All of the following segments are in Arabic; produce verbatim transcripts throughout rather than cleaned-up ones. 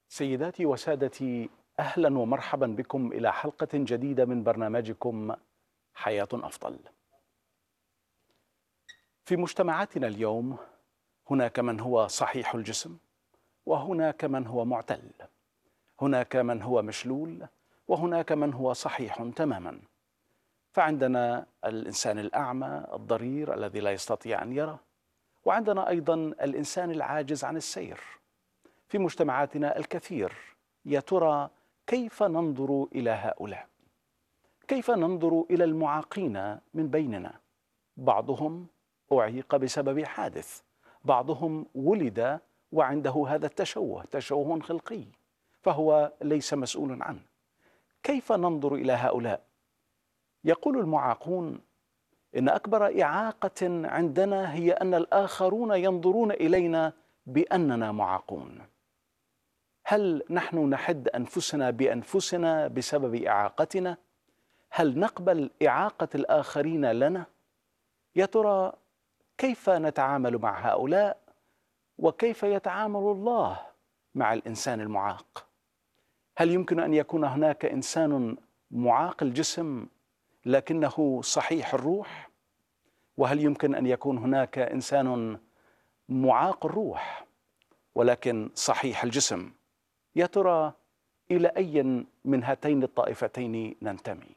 سيداتي وسادتي، أهلا ومرحبا بكم إلى حلقة جديدة من برنامجكم حياة أفضل. في مجتمعاتنا اليوم هناك من هو صحيح الجسم، وهناك من هو معتل، هناك من هو مشلول، وهناك من هو صحيح تماما. فعندنا الإنسان الأعمى الضرير الذي لا يستطيع أن يرى، وعندنا أيضا الإنسان العاجز عن السير. في مجتمعاتنا الكثير. يا ترى كيف ننظر إلى هؤلاء؟ كيف ننظر إلى المعاقين من بيننا؟ بعضهم أعيق بسبب حادث، بعضهم ولد وعنده هذا التشوه، تشوه خلقي، فهو ليس مسؤول عنه. كيف ننظر إلى هؤلاء؟ يقول المعاقون إن أكبر إعاقة عندنا هي أن الآخرون ينظرون إلينا بأننا معاقون. هل نحن نحد أنفسنا بأنفسنا بسبب إعاقتنا؟ هل نقبل إعاقة الآخرين لنا؟ يا ترى كيف نتعامل مع هؤلاء؟ وكيف يتعامل الله مع الإنسان المعاق؟ هل يمكن أن يكون هناك إنسان معاق الجسم لكنه صحيح الروح؟ وهل يمكن أن يكون هناك إنسان معاق الروح ولكن صحيح الجسم؟ يا ترى إلى أي من هاتين الطائفتين ننتمي؟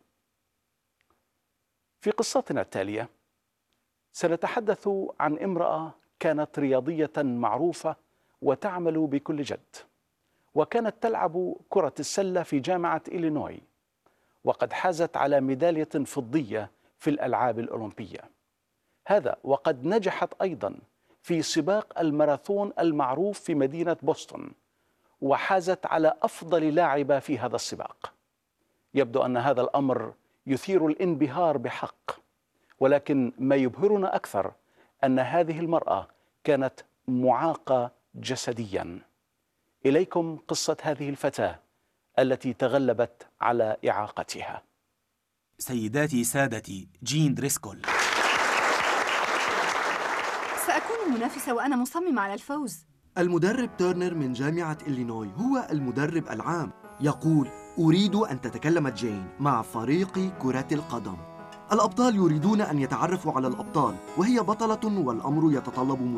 في قصتنا التالية سنتحدث عن امرأة كانت رياضية معروفة وتعمل بكل جد، وكانت تلعب كرة السلة في جامعة إلينوي، وقد حازت على ميدالية فضية في الألعاب الأولمبية. هذا وقد نجحت أيضا في سباق الماراثون المعروف في مدينة بوسطن، وحازت على أفضل لاعبة في هذا السباق. يبدو أن هذا الأمر يثير الانبهار بحق، ولكن ما يبهرنا أكثر أن هذه المرأة كانت معاقة جسديا. إليكم قصة هذه الفتاة التي تغلبت على إعاقتها. سيداتي سادتي، جين دريسكول. سأكون منافسة وأنا مصممة على الفوز. المدرب تيرنر من جامعة إلينوي هو المدرب العام. يقول: أريد أن تتكلم جين مع فريق كرة القدم. الأبطال يريدون أن يتعرفوا على الأبطال، وهي بطلة والأمر يتطلب